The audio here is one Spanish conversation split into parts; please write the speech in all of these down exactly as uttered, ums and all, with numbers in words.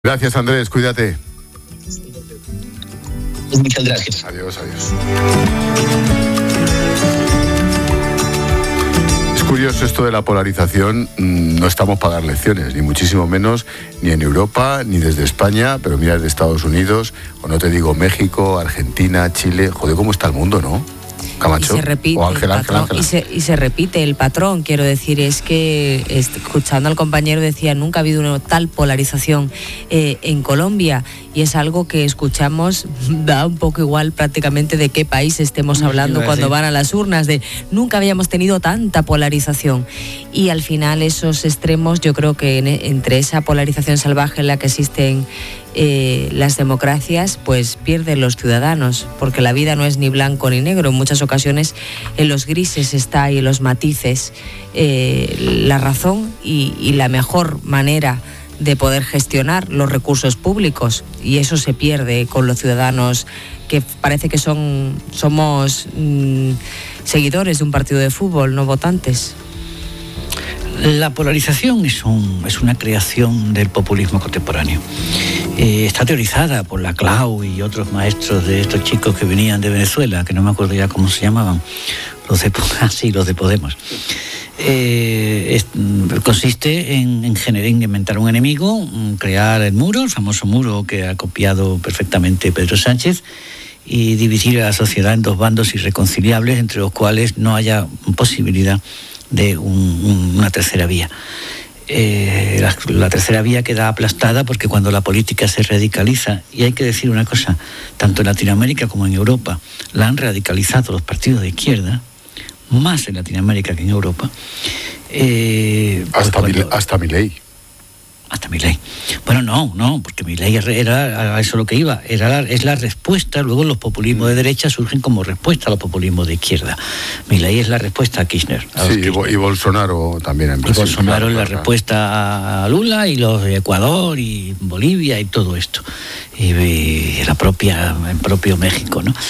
Gracias, Andrés, cuídate. Muchas gracias. Adiós, adiós. Es curioso esto de la polarización. No estamos para dar lecciones, ni muchísimo menos, ni en Europa, ni desde España, pero mira desde Estados Unidos, o no te digo México, Argentina, Chile. Joder, ¿cómo está el mundo, no? Camacho, y se repite o Ángel, el Ángel, patrón, Ángel. Y, se, y se repite el patrón, quiero decir, es que escuchando al compañero decía, nunca ha habido una tal polarización eh, en Colombia, y es algo que escuchamos, da un poco igual prácticamente de qué país estemos hablando cuando van a las urnas, de nunca habíamos tenido tanta polarización, y al final esos extremos, yo creo que en, entre esa polarización salvaje en la que existen Eh, las democracias, pues pierden los ciudadanos, porque la vida no es ni blanco ni negro. En muchas ocasiones en los grises está y en los matices eh, la razón y, y la mejor manera de poder gestionar los recursos públicos, y eso se pierde con los ciudadanos que parece que son somos mmm, seguidores de un partido de fútbol, no votantes. La polarización es, un, es una creación del populismo contemporáneo. Eh, está teorizada por la Clau y otros maestros de estos chicos que venían de Venezuela, que no me acuerdo ya cómo se llamaban, los de, ah, sí, los de Podemos. Eh, es, consiste en, en generar, en inventar un enemigo, crear el muro, el famoso muro que ha copiado perfectamente Pedro Sánchez, y dividir a la sociedad en dos bandos irreconciliables, entre los cuales no haya posibilidad de un, un, una tercera vía. Eh, la, la tercera vía queda aplastada porque cuando la política se radicaliza, y hay que decir una cosa, tanto en Latinoamérica como en Europa, la han radicalizado los partidos de izquierda, más en Latinoamérica que en Europa. Eh, hasta, cuando, mi, hasta Milei. Hasta Milei. Bueno, no, no, porque Milei era a eso lo que iba, era la, es la respuesta. Luego los populismos de derecha surgen como respuesta a los populismos de izquierda. Milei es la respuesta a Kirchner. A sí, Kirchner. Y Bolsonaro también en Brasil. Y Bolsonaro es claro, la claro. respuesta a Lula, y los de Ecuador y Bolivia y todo esto. Y, y la propia, el propio México, ¿no?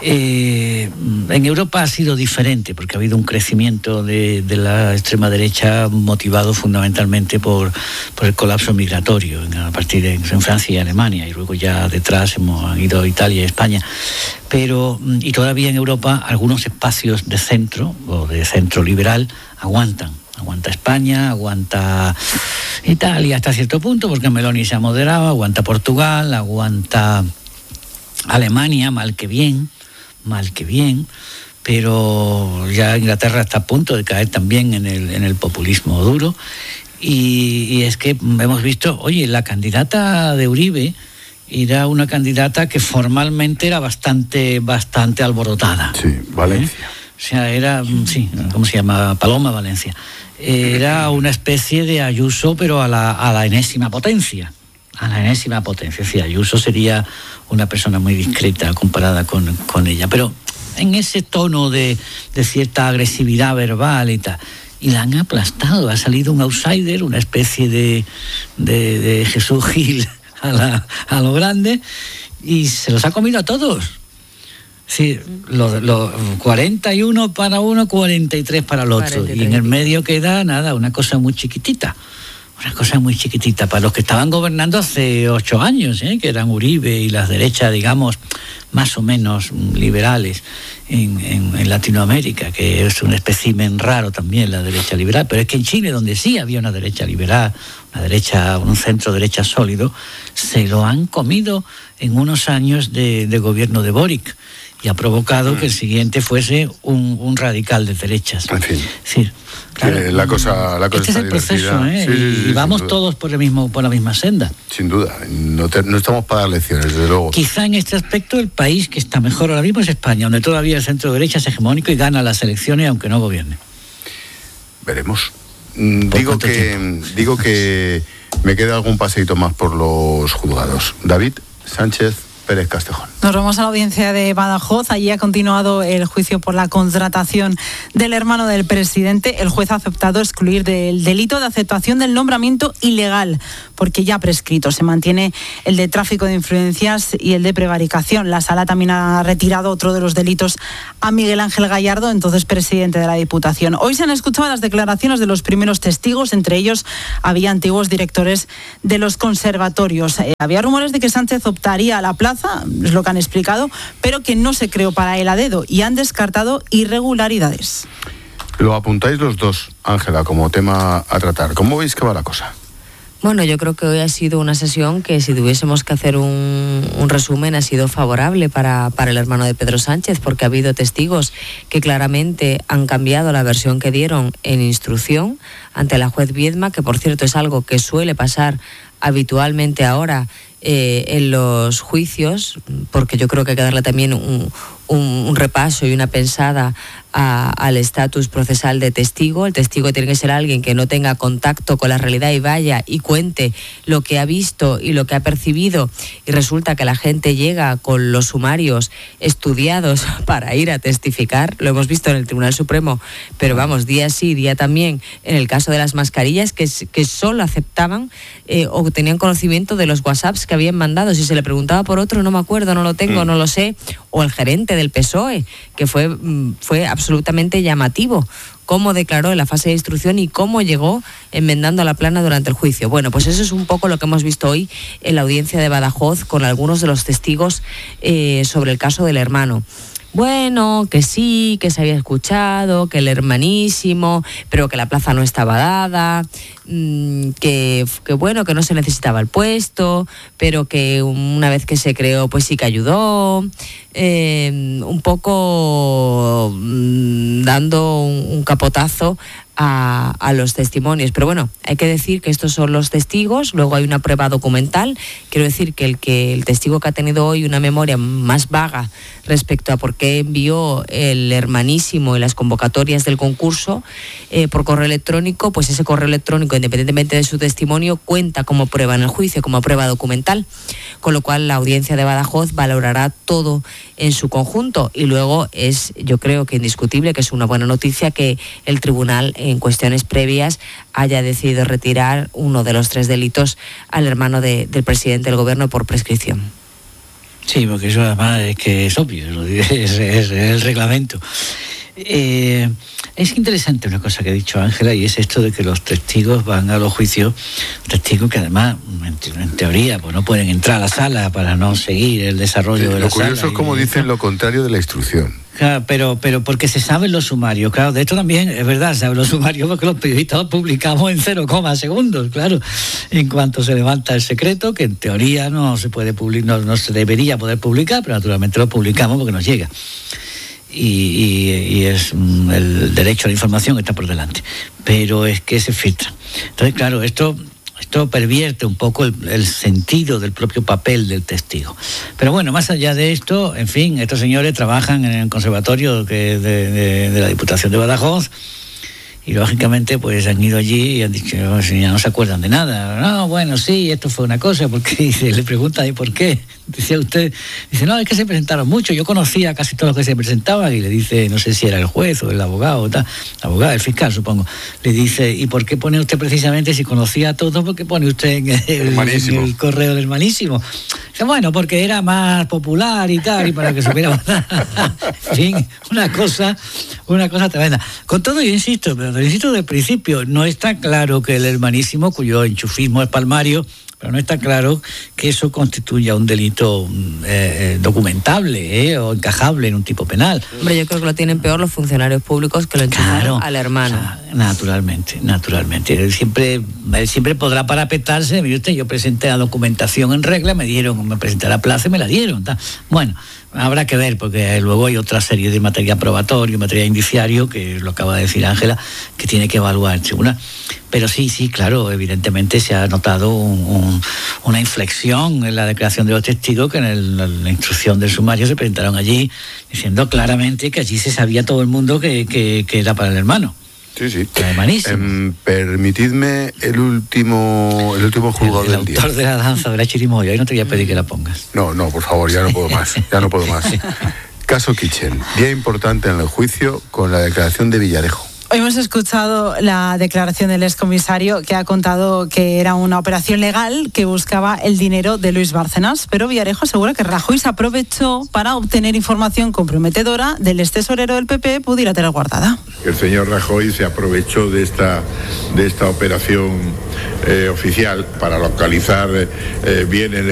Eh, en Europa ha sido diferente porque ha habido un crecimiento de, de la extrema derecha motivado fundamentalmente por, por el colapso migratorio a partir de en Francia y Alemania, y luego ya detrás hemos ido a Italia y España. Pero, y todavía en Europa algunos espacios de centro o de centro liberal aguantan. Aguanta España, aguanta Italia hasta cierto punto porque Meloni se ha moderado, aguanta Portugal, aguanta Alemania, mal que bien, mal que bien, pero ya Inglaterra está a punto de caer también en el, en el populismo duro, y, y es que hemos visto, oye, la candidata de Uribe era una candidata que formalmente era bastante, bastante alborotada. Sí, Valencia. ¿Eh? O sea, era, sí, ¿cómo se llama? Paloma Valencia. Era una especie de Ayuso, pero a la, a la enésima potencia. A la enésima potencia. Sí, Ayuso sería una persona muy discreta comparada con, con ella. Pero en ese tono de, de cierta agresividad verbal y tal. Y la han aplastado. Ha salido un outsider, una especie de, de, de Jesús Gil a, la, a lo grande, y se los ha comido a todos. Sí, los lo, cuarenta y uno para uno, cuarenta y tres para el otro. cuarenta y tres. Y en el medio queda nada, una cosa muy chiquitita. Una cosa muy chiquitita para los que estaban gobernando hace ocho años, ¿eh? Que eran Uribe y las derechas, digamos, más o menos liberales en, en, en Latinoamérica, que es un espécimen raro también la derecha liberal. Pero es que en Chile, donde sí había una derecha liberal, una derecha, un centro derecha sólido, se lo han comido en unos años de, de gobierno de Boric. Y ha provocado mm. que el siguiente fuese un, un radical de derechas. En fin. Sí, claro, la cosa, la cosa este es el proceso, ¿eh? Sí, sí, sí, y vamos sí, todos por el mismo, por la misma senda. Sin duda, no, te, no estamos para dar lecciones, desde luego. Quizá en este aspecto el país que está mejor ahora mismo es España, donde todavía el centro derecha es hegemónico y gana las elecciones aunque no gobierne. Veremos. Digo que, digo que me queda algún paseíto más por los juzgados. David Sánchez Pérez Castejón. Nos vamos a la audiencia de Badajoz. Allí ha continuado el juicio por la contratación del hermano del presidente. El juez ha aceptado excluir del delito de aceptación del nombramiento ilegal porque ya ha prescrito. Se mantiene el de tráfico de influencias y el de prevaricación. La Sala también ha retirado otro de los delitos a Miguel Ángel Gallardo, entonces presidente de la Diputación. Hoy se han escuchado las declaraciones de los primeros testigos, entre ellos había antiguos directores de los conservatorios. Eh, había rumores de que Sánchez optaría a la plaza, es lo que han explicado, pero que no se creó para él a dedo y han descartado irregularidades. Lo apuntáis los dos, Ángela, como tema a tratar. ¿Cómo veis que va la cosa? Bueno, yo creo que hoy ha sido una sesión que, si tuviésemos que hacer un, un resumen, ha sido favorable para, para el hermano de Pedro Sánchez, porque ha habido testigos que claramente han cambiado la versión que dieron en instrucción ante la juez Viedma, que por cierto es algo que suele pasar habitualmente ahora eh, en los juicios, porque yo creo que hay que darle también un, un, un repaso y una pensada a, al estatus procesal de testigo. El testigo tiene que ser alguien que no tenga contacto con la realidad y vaya y cuente lo que ha visto y lo que ha percibido, y resulta que la gente llega con los sumarios estudiados para ir a testificar. Lo hemos visto en el Tribunal Supremo, pero vamos, día sí, día también, en el caso de las mascarillas, que, que solo aceptaban eh, o tenían conocimiento de los WhatsApps que habían mandado. Si se le preguntaba por otro, no me acuerdo, no lo tengo, no lo sé. O el gerente del P S O E, que fue, fue absolutamente llamativo cómo declaró en la fase de instrucción y cómo llegó enmendando la plana durante el juicio. Bueno, pues eso es un poco lo que hemos visto hoy en la audiencia de Badajoz con algunos de los testigos eh, sobre el caso del hermano. Bueno, que sí, que se había escuchado, que el hermanísimo, pero que la plaza no estaba dada, que, que bueno, que no se necesitaba el puesto, pero que una vez que se creó, pues sí que ayudó, eh, un poco mmm, dando un, un capotazo A, a los testimonios. Pero bueno, hay que decir que estos son los testigos, luego hay una prueba documental. Quiero decir que el, que el testigo que ha tenido hoy una memoria más vaga respecto a por qué envió el hermanísimo y las convocatorias del concurso eh, por correo electrónico, pues ese correo electrónico, independientemente de su testimonio, cuenta como prueba en el juicio, como prueba documental, con lo cual la audiencia de Badajoz valorará todo en su conjunto. Y luego es, yo creo que indiscutible, que es una buena noticia que el tribunal en cuestiones previas haya decidido retirar uno de los tres delitos al hermano de, del presidente del gobierno por prescripción. Sí, porque eso además es que es obvio, es, es, es el reglamento. Eh, es interesante una cosa que ha dicho Ángela, y es esto de que los testigos van a los juicios, testigos que además en, en teoría pues no pueden entrar a la sala para no seguir el desarrollo sí, de la sala. Lo curioso es como dicen lo contrario de la instrucción. Claro, pero, pero porque se saben los sumarios, claro, de esto también es verdad, se saben los sumarios porque los periodistas los publicamos en cero coma segundos, claro, en cuanto se levanta el secreto, que en teoría no se puede publicar, no, no se debería poder publicar, pero naturalmente lo publicamos porque nos llega. Y, y, y es mm, el derecho a la información que está por delante, pero es que se filtra. Entonces, claro, esto... Esto pervierte un poco el, el sentido del propio papel del testigo. Pero bueno, más allá de esto, en fin, estos señores trabajan en el conservatorio que de, de, de la Diputación de Badajoz, y lógicamente pues han ido allí y han dicho, oh, si ya no se acuerdan de nada. No, bueno, sí, esto fue una cosa, porque dice, le preguntan, ¿y por qué? Decía usted, dice, no, es que se presentaron mucho, yo conocía a casi todos los que se presentaban, y le dice, no sé si era el juez o el abogado o tal, el abogado, el fiscal supongo, le dice, ¿y por qué pone usted precisamente, si conocía a todos, por qué pone usted en el, en el correo del hermanísimo? Dice, bueno, porque era más popular y tal, y para que supiera. En fin, una cosa, una cosa tremenda. Con todo, yo insisto, pero insisto desde el principio, no está claro que el hermanísimo, cuyo enchufismo es palmario, pero no está claro que eso constituya un delito eh, documentable eh, o encajable en un tipo penal. Hombre, yo creo que lo tienen peor los funcionarios públicos que lo enchufan claro, al hermano. O sea, naturalmente, naturalmente. Él siempre, él siempre podrá parapetarse. Mire usted, yo presenté la documentación en regla, me dieron, me presenté a la plaza y me la dieron. ¿tá? Bueno, habrá que ver, porque luego hay otra serie de material probatorio, material indiciario, que lo acaba de decir Ángela, que tiene que evaluar el tribunal. Pero sí, sí, claro, evidentemente se ha notado un, un, una inflexión en la declaración de los testigos, que en, el, en la instrucción del sumario se presentaron allí diciendo claramente que allí se sabía todo el mundo que, que, que era para el hermano. Sí, sí. Eh, permitidme el último el último juzgado el, el del día. El autor de la danza de la chirimoya, ahí no te voy a pedir que la pongas. No, no, por favor, ya no puedo más, ya no puedo más. Caso Kitchen, día importante en el juicio con la declaración de Villarejo. Hoy hemos escuchado la declaración del excomisario que ha contado que era una operación legal que buscaba el dinero de Luis Bárcenas, pero Villarejo asegura que Rajoy se aprovechó para obtener información comprometedora del ex tesorero del P P, pudiera tener guardada. El señor Rajoy se aprovechó de esta, de esta operación eh, oficial para localizar eh, bienes